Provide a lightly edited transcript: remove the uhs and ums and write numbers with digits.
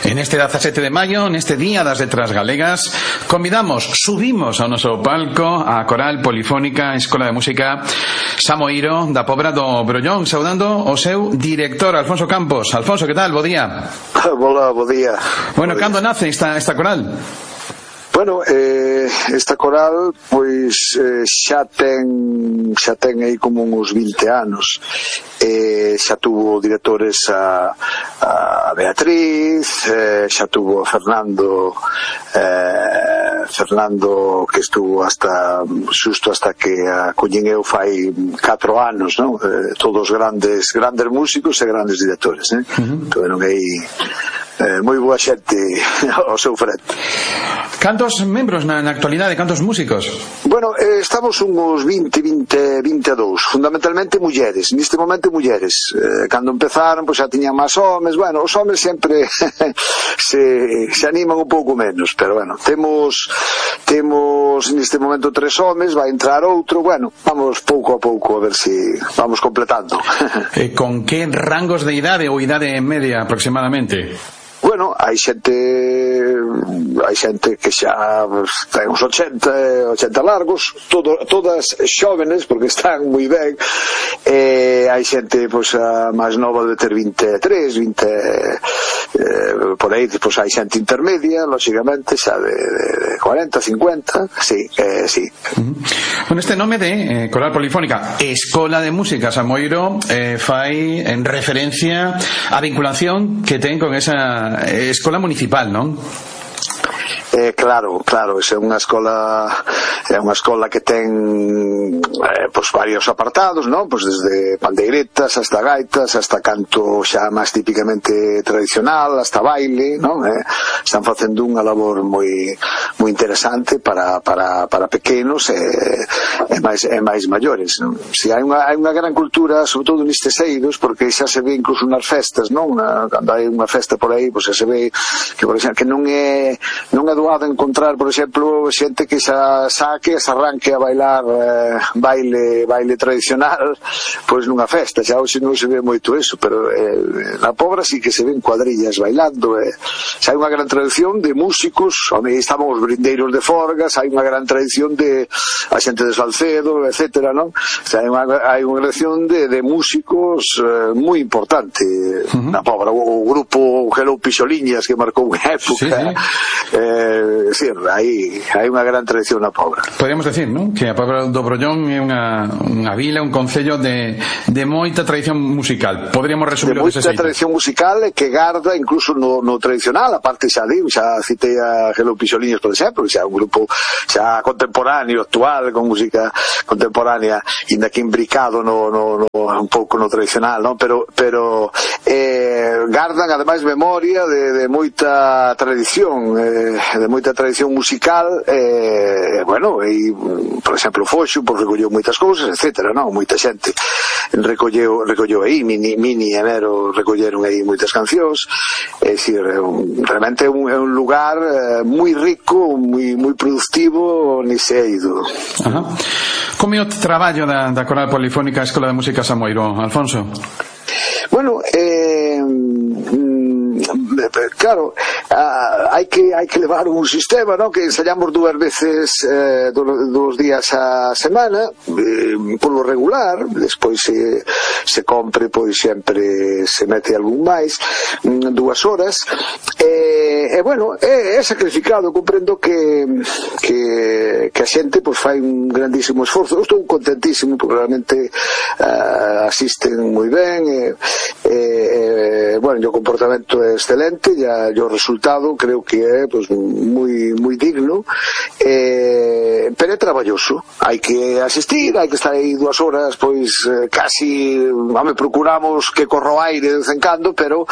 En este 17 de maio, neste Día das Letras Galegas, subimos ao noso palco a Coral Polifónica Escola de Música Samoiro da Pobra do Brollón, saudando o seu director, Alfonso Campos. Alfonso, que tal? Bo día. Hola, bo día. Bueno, cando nace esta coral? Bueno, esta coral pois xa ten aí como uns 20 anos. Xa tuvo directores a Beatriz, xa tuvo a Fernando que estuvo xusto hasta que a collín eu fai 4 anos, non? Todos grandes músicos e grandes directores, Tuveron aí moi boa xente ao seu frente. Cantos membros na actualidade, cantos músicos? Bueno, estamos uns 22, fundamentalmente mulleres, neste momento mulleres. Cando empezaron, pois xa tiñan máis homes, bueno, os homes sempre se animan un pouco menos, pero bueno, temos neste momento 3 homes, vai entrar outro, bueno, vamos pouco a pouco a ver se vamos completando. Con que rangos de idade ou idade media aproximadamente? Bueno, hai xente que xa ten uns 80 largos, todas xóvenes, porque están moi ben. Hai xente máis nova de ter 23, 20 por aí, pois hai xente intermedia, lógicamente, xa de 40, 50, sí. Con este nome de Coral Polifónica Escola de Música Samoiro, fai en referencia á vinculación que ten con esa escola municipal, non? Claro, é unha escola que ten varios apartados, non? Pois desde pandeiretas hasta gaitas, hasta canto xa máis típicamente tradicional, hasta baile, non? Están facendo unha labor moi interesante para pequenos e máis maiores, non? Si hai unha gran cultura, sobre todo nestes eidos, porque xa se ve incluso nas festas, non? Cando hai unha festa por aí, pois xa se ve que, por exemplo, que non é doado encontrar, por exemplo, xente que xa saque, se arranque a bailar baile tradicional, pois nunha festa. Xa hoxe non se ve moito eso, pero na Pobra sí que se ven cuadrillas bailando. Xa hai unha gran tradición de músicos, onde estaban os brindeiros de Forgas, hai unha gran tradición de a xente de Salcedo, etcétera, non? Xa hai unha tradición de músicos moi importante na Pobra. O grupo Hello Pixoliñas, que marcou unha época. Sí, hai unha gran tradición na Pobra. Podríamos decir, non? Que a Pobra do Brollón é unha vila, un concello de moita tradición musical. Podríamos resumirlo dese xeito. De moita tradición musical e que garda incluso no tradicional, a parte xa citei a Hello Pixoliñas, por exemplo, xa é un grupo xa contemporáneo, actual, con música contemporánea, inda que imbricado un pouco no tradicional, non? Pero gardan ademais memoria de moita tradición, de moita tradición musical, bueno, e, por exemplo, Foxo, pois recolleu moitas cousas, etcétera, non? Moita xente recolleu aí, Mini e Nero recolleron aí moitas cancións. É dicir, realmente é un lugar moi rico, moi productivo nese eido. Como é o traballo da Coral Polifónica Escola de Música Samoiro, Alfonso? Bueno, claro, hai que levar un sistema, non? Que ensayamos 2 veces 2 días a semana, polo regular, despois se compre, pois sempre se mete algún máis, 2 horas, e bueno, é sacrificado. Comprendo que a xente pois fai un grandísimo esforzo. Eu estou contentísimo porque realmente asisten moi ben, bueno, o comportamento é excelente, e o resultado creo que é pois moi digno, pero é traballoso. Hai que asistir, hai que estar aí 2 horas, pois casi procuramos que corra o aire de vez en cando, pero